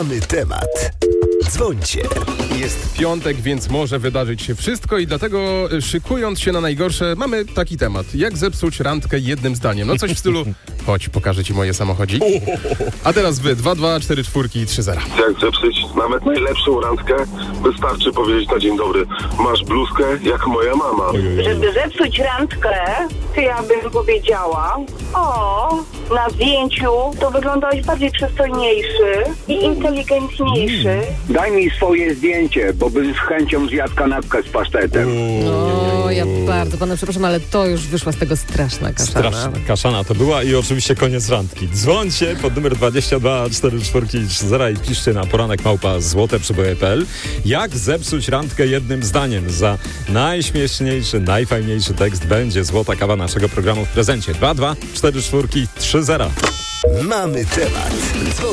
Mamy temat. Dzwońcie. Jest piątek, więc może wydarzyć się wszystko i dlatego szykując się na najgorsze, mamy taki temat. Jak zepsuć randkę jednym zdaniem? No coś w stylu, chodź, pokażę ci moje samochodzik. A teraz wy, 2, 2, 4, 4 i 3, 0. Jak zepsuć nawet najlepszą randkę, wystarczy powiedzieć na dzień dobry: masz bluzkę jak moja mama. Żeby zepsuć randkę, to ja bym powiedziała: o, na zdjęciu to wyglądałeś bardziej przystojniejszy i inteligentniejszy. Daj mi swoje zdjęcie, bo bym z chęcią zjadł kanapkę z pasztetem. O, ja bardzo pana przepraszam, ale to już wyszła z tego straszna kaszana. Straszna kaszana to była i oczywiście koniec randki. Dzwońcie pod numer 22 44 30 i piszcie na poranek@złoteprzeboje.pl. Jak zepsuć randkę jednym zdaniem? Za najśmieszniejszy, najfajniejszy tekst będzie złota kawa naszego programu w prezencie. 2, 2, 4, 4, 3, 0. Mamy temat.